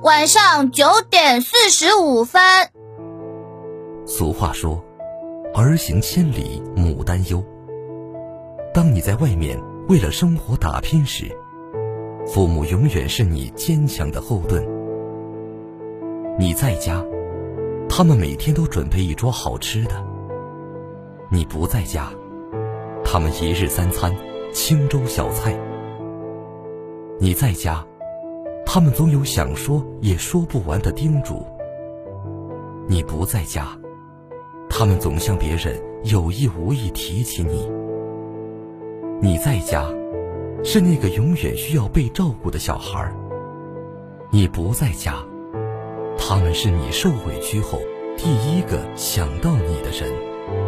晚上9:45。 俗话说，儿行千里母担忧。当你在外面为了生活打拼时，父母永远是你坚强的后盾。你在家，他们每天都准备一桌好吃的；你不在家，他们一日三餐清粥小菜。你在家，他们总有想说也说不完的叮嘱；你不在家，他们总向别人有意无意提起你。你在家，是那个永远需要被照顾的小孩；你不在家，他们是你受委屈后第一个想到你的人。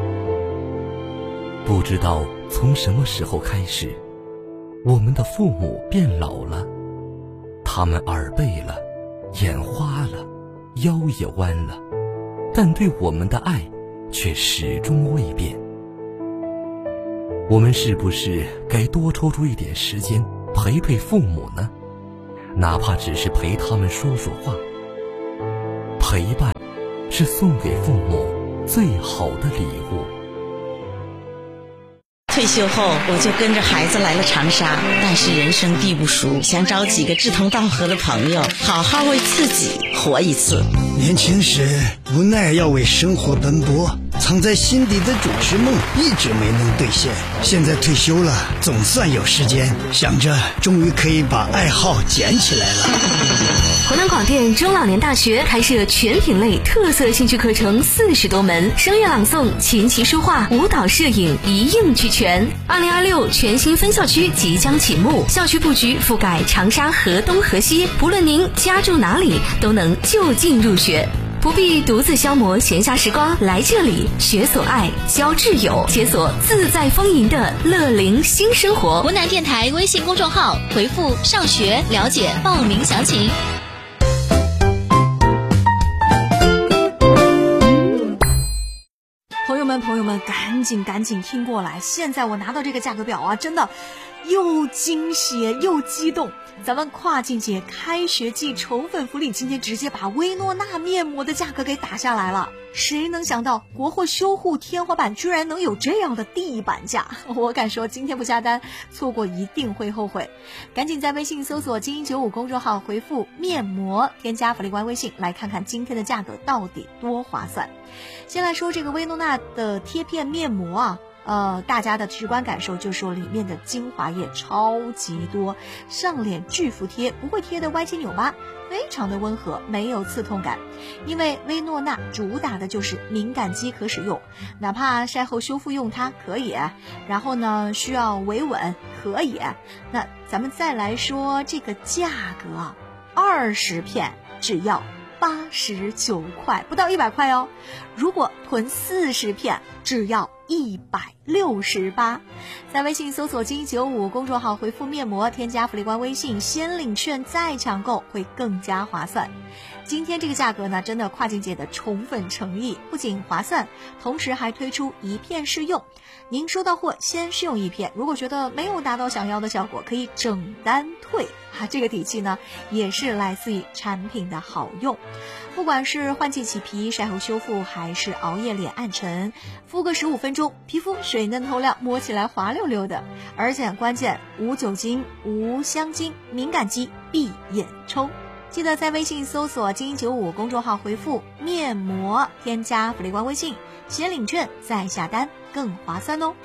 不知道从什么时候开始，我们的父母变老了，他们耳背了，眼花了，腰也弯了，但对我们的爱却始终未变。我们是不是该多抽出一点时间陪陪父母呢？哪怕只是陪他们说说话。陪伴是送给父母最好的礼物。 退休后我就跟着孩子来了长沙，但是人生地不熟，想找几个志同道合的朋友，好好为自己活一次。 年轻时无奈要为生活奔波，藏在心底的主持梦一直没能兑现。现在退休了，总算有时间，想着终于可以把爱好捡起来了。 湖南广电中老年大学开设全品类特色兴趣课程40多门，声乐朗诵、琴棋书画、舞蹈摄影一应俱全。2026全新分校区即将启幕，校区布局覆盖长沙河东河西，不论您家住哪里，都能就近入学。不必独自消磨闲暇时光，来这里学所爱，交挚友，解锁自在丰盈的乐龄新生活。 湖南电台微信公众号回复上学了解报名详情。 朋友们赶紧听过来，现在我拿到这个价格表啊，真的又惊喜又激动。咱们跨境节开学季宠粉福利，今天直接把薇诺娜面膜的价格给打下来了。谁能想到国货修护天花板居然能有这样的地板价？我敢说今天不下单，错过一定会后悔。赶紧在微信搜索精英95公众号回复面膜，添加福利官微信，来看看今天的价格到底多划算。先来说这个薇诺娜的贴片面膜啊，大家的直观感受就是说里面的精华液超级多，上脸巨服贴，不会贴的歪七扭八，非常的温和，没有刺痛感。因为薇诺娜主打的就是敏感肌可使用，哪怕晒后修复用它可以，然后呢需要维稳可以。那咱们再来说这个价格，20片只要89块，不到100块哦。如果囤40片，只要168。在微信搜索精英95公众号回复面膜，添加福利官微信，先领券再抢购，会更加划算。今天这个价格呢，真的跨境节的宠粉诚意，不仅划算，同时还推出1片试用。您收到货先试用1片，如果觉得没有达到想要的效果，可以整单退这个底气呢，也是来自于产品的好用。不管是换季起皮、晒后修复，还是熬夜脸暗沉，敷个15分钟，皮肤水嫩透亮，摸起来滑溜溜的。而且关键无酒精、无香精，敏感肌闭眼抽。记得在微信搜索精英95公众号回复面膜，添加福利官微信，先领券再下单，更划算哦。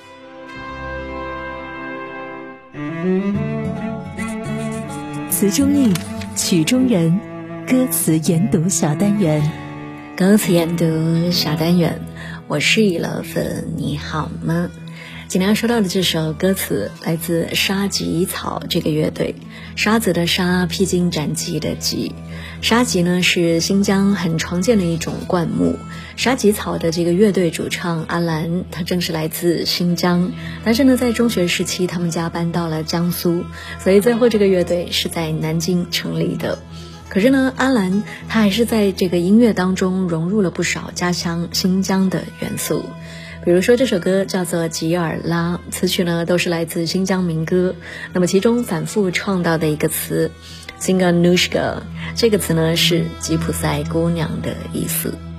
词中意，曲中人，歌词研读小单元。 歌词研读小单元，我是雨乐粉，你好吗？今天要说到的这首歌词来自沙棘草这个乐队，沙子的沙，披荆斩棘的棘。沙棘呢是新疆很常见的一种灌木。沙棘草的这个乐队主唱阿兰，他正是来自新疆，但是呢在中学时期他们家搬到了江苏，所以最后这个乐队是在南京成立的。可是呢，阿兰他还是在这个音乐当中融入了不少家乡新疆的元素。比如说这首歌叫做吉尔拉，词曲呢都是来自新疆民歌，那么其中反复创到的一个词 Zinganushka 这个词呢是吉普赛姑娘的意思。